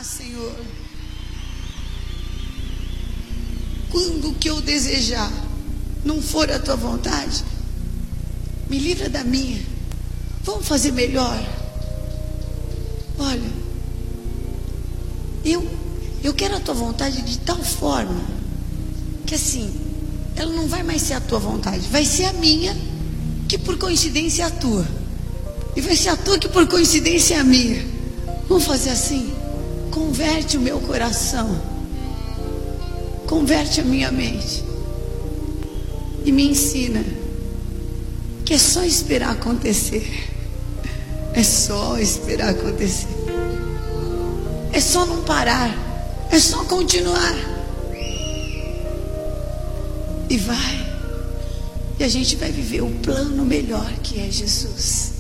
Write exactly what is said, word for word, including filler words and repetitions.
Senhor. Quando o que eu desejar não for a tua vontade, me livra da minha. Vamos fazer melhor. Olha, eu, eu quero a tua vontade de tal forma que assim, ela não vai mais ser a tua vontade, vai ser a minha, que por coincidência é a tua, e vai ser a tua que por coincidência é a minha. Vamos fazer assim? Converte o meu coração, converte a minha mente e me ensina que é só esperar acontecer. É só esperar acontecer. É só não parar. É só continuar. E vai. E a gente vai viver o plano melhor que é Jesus.